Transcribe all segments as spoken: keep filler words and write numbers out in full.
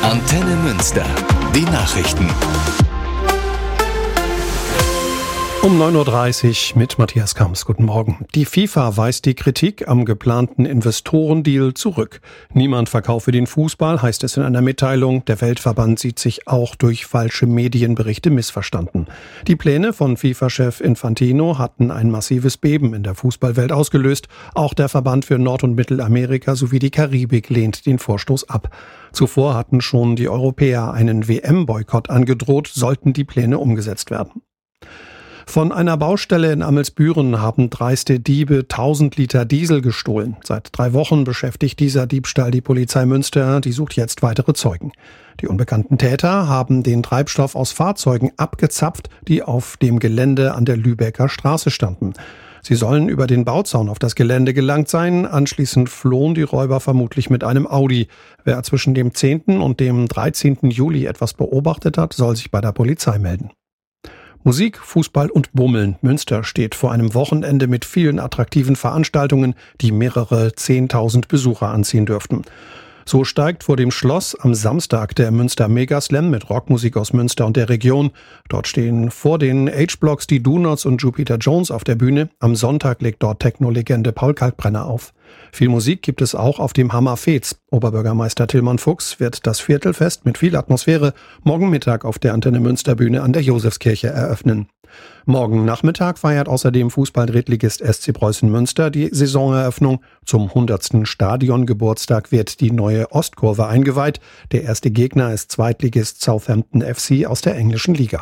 Antenne Münster. Die Nachrichten. Um neun Uhr dreißig mit Matthias Kamps. Guten Morgen. Die FIFA weist die Kritik am geplanten Investorendeal zurück. Niemand verkaufe den Fußball, heißt es in einer Mitteilung. Der Weltverband sieht sich auch durch falsche Medienberichte missverstanden. Die Pläne von FIFA-Chef Infantino hatten ein massives Beben in der Fußballwelt ausgelöst. Auch der Verband für Nord- und Mittelamerika sowie die Karibik lehnt den Vorstoß ab. Zuvor hatten schon die Europäer einen W M-Boykott angedroht, sollten die Pläne umgesetzt werden. Von einer Baustelle in Amelsbüren haben dreiste Diebe tausend Liter Diesel gestohlen. Seit drei Wochen beschäftigt dieser Diebstahl die Polizei Münster. Die sucht jetzt weitere Zeugen. Die unbekannten Täter haben den Treibstoff aus Fahrzeugen abgezapft, die auf dem Gelände an der Lübecker Straße standen. Sie sollen über den Bauzaun auf das Gelände gelangt sein. Anschließend flohen die Räuber vermutlich mit einem Audi. Wer zwischen dem zehnten und dem dreizehnten Juli etwas beobachtet hat, soll sich bei der Polizei melden. Musik, Fußball und Bummeln. Münster steht vor einem Wochenende mit vielen attraktiven Veranstaltungen, die mehrere zehntausend Besucher anziehen dürften. So steigt vor dem Schloss am Samstag der Münster Megaslam mit Rockmusik aus Münster und der Region. Dort stehen vor den H-Blocks die Do-Nots und Jupiter Jones auf der Bühne. Am Sonntag legt dort Techno-Legende Paul Kalkbrenner auf. Viel Musik gibt es auch auf dem Hammer Fez. Oberbürgermeister Tillmann Fuchs wird das Viertelfest mit viel Atmosphäre morgen Mittag auf der Antenne Münster Bühne an der Josefskirche eröffnen. Morgen Nachmittag feiert außerdem Fußball-Drittligist S C Preußen Münster die Saisoneröffnung. Zum hundertsten Stadiongeburtstag wird die neue Ostkurve eingeweiht. Der erste Gegner ist Zweitligist Southampton F C aus der englischen Liga.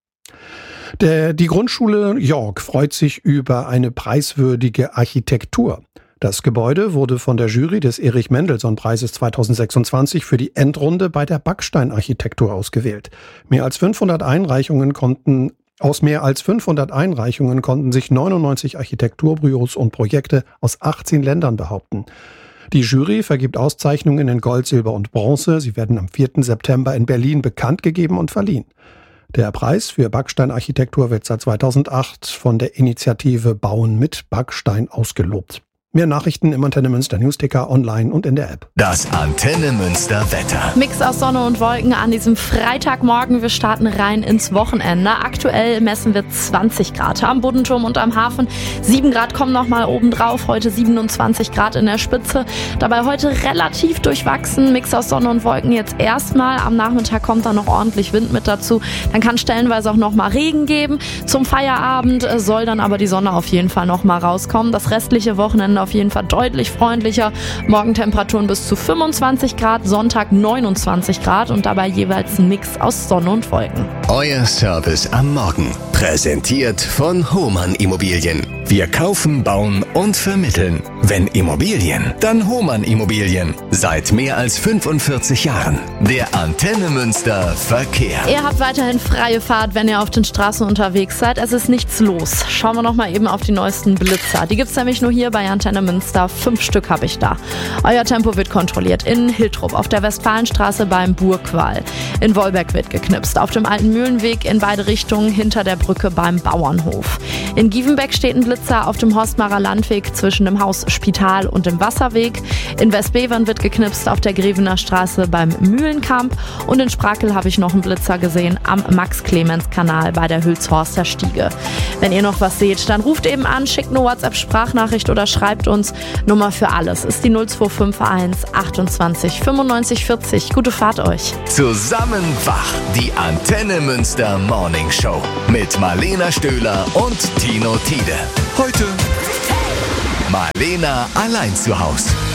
Der, die Grundschule York freut sich über eine preiswürdige Architektur. Das Gebäude wurde von der Jury des Erich-Mendelssohn-Preises zweitausendsechsundzwanzig für die Endrunde bei der Backsteinarchitektur ausgewählt. Mehr als fünfhundert Einreichungen konnten Aus mehr als fünfhundert Einreichungen konnten sich neunundneunzig Architekturbüros und Projekte aus achtzehn Ländern behaupten. Die Jury vergibt Auszeichnungen in Gold, Silber und Bronze. Sie werden am vierten September in Berlin bekannt gegeben und verliehen. Der Preis für Backsteinarchitektur wird seit zweitausendacht von der Initiative Bauen mit Backstein ausgelobt. Mehr Nachrichten im Antenne Münster Newsticker, online und in der App. Das Antenne Münster Wetter. Mix aus Sonne und Wolken an diesem Freitagmorgen. Wir starten rein ins Wochenende. Aktuell messen wir zwanzig Grad am Boddenturm und am Hafen. sieben Grad kommen nochmal oben drauf. Heute siebenundzwanzig Grad in der Spitze. Dabei heute relativ durchwachsen. Mix aus Sonne und Wolken jetzt erstmal. Am Nachmittag kommt dann noch ordentlich Wind mit dazu. Dann kann stellenweise auch nochmal Regen geben. Zum Feierabend soll dann aber die Sonne auf jeden Fall nochmal rauskommen. Das restliche Wochenende auf jeden Fall deutlich freundlicher. Morgentemperaturen bis zu fünfundzwanzig Grad, Sonntag neunundzwanzig Grad und dabei jeweils ein Mix aus Sonne und Wolken. Euer Service am Morgen. Präsentiert von Hohmann Immobilien. Wir kaufen, bauen und vermitteln. Wenn Immobilien, dann Hohmann Immobilien. Seit mehr als fünfundvierzig Jahren. Der Antenne Münster Verkehr. Ihr habt weiterhin freie Fahrt, wenn ihr auf den Straßen unterwegs seid. Es ist nichts los. Schauen wir noch mal eben auf die neuesten Blitzer. Die gibt's nämlich nur hier bei Antenne Münster. Fünf Stück habe ich da. Euer Tempo wird kontrolliert. In Hiltrup auf der Westfalenstraße beim Burgwall. In Wolberg wird geknipst. Auf dem Alten Mühlenweg in beide Richtungen hinter der Brücke beim Bauernhof. In Gievenbeck steht ein Blitzer auf dem Horstmarer Landweg zwischen dem Haus Spital und dem Wasserweg. In Westbevern wird geknipst auf der Grevener Straße beim Mühlenkamp. Und in Sprakel habe ich noch einen Blitzer gesehen am Max-Clemens-Kanal bei der Hülshorster Stiege. Wenn ihr noch was seht, dann ruft eben an, schickt eine WhatsApp-Sprachnachricht oder schreibt uns. Nummer für alles ist die null zwei fünf eins achtundzwanzig fünfundneunzig vierzig. Gute Fahrt euch. Zusammen wach. Die Antenne Münster Morning Show. Mit Marlena Stöhler und Tino Tiede. Heute Marlena allein zu Haus.